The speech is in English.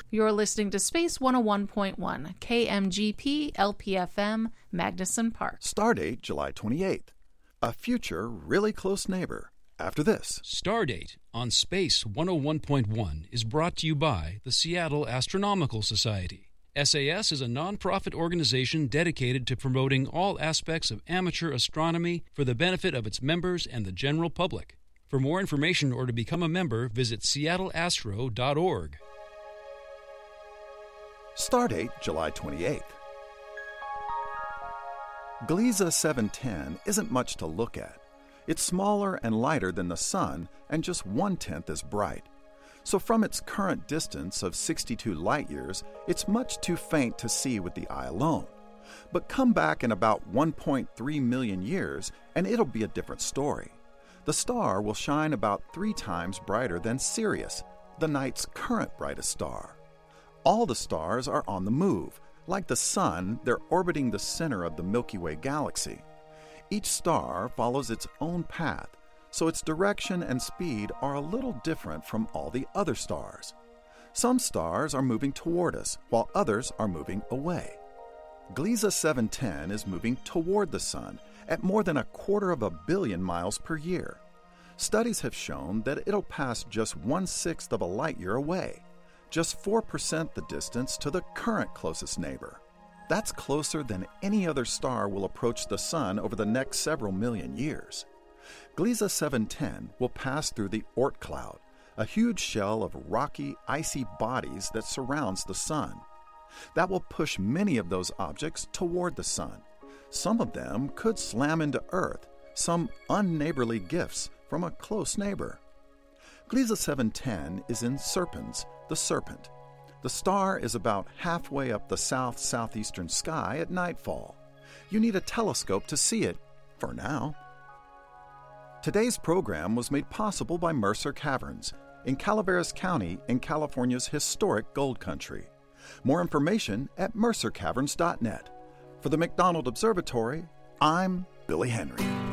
You're listening to Space 101.1, KMGP, LPFM, Magnuson Park. Stardate, July 28th. A future really close neighbor. After this. Stardate on Space 101.1 is brought to you by the Seattle Astronomical Society. SAS is a nonprofit organization dedicated to promoting all aspects of amateur astronomy for the benefit of its members and the general public. For more information or to become a member, visit seattleastro.org. Stardate, July 28th. Gliese 710 isn't much to look at. It's smaller and lighter than the Sun and just 1/10 as bright. So from its current distance of 62 light-years, it's much too faint to see with the eye alone. But come back in about 1.3 million years and it'll be a different story. The star will shine about 3 times brighter than Sirius, the night's current brightest star. All the stars are on the move. Like the Sun, they're orbiting the center of the Milky Way galaxy. Each star follows its own path, so its direction and speed are a little different from all the other stars. Some stars are moving toward us, while others are moving away. Gliese 710 is moving toward the Sun at more than 250 million miles per year. Studies have shown that it'll pass just 1/6 of a light-year away, just 4% the distance to the current closest neighbor. That's closer than any other star will approach the Sun over the next several million years. Gliese 710 will pass through the Oort cloud, a huge shell of rocky, icy bodies that surrounds the Sun. That will push many of those objects toward the Sun. Some of them could slam into Earth, some unneighborly gifts from a close neighbor. Gliese 710 is in Serpens, the Serpent. The star is about halfway up the south-southeastern sky at nightfall. You need a telescope to see it, for now. Today's program was made possible by Mercer Caverns in Calaveras County in California's historic Gold Country. More information at mercercaverns.net. For the McDonald Observatory, I'm Billy Henry.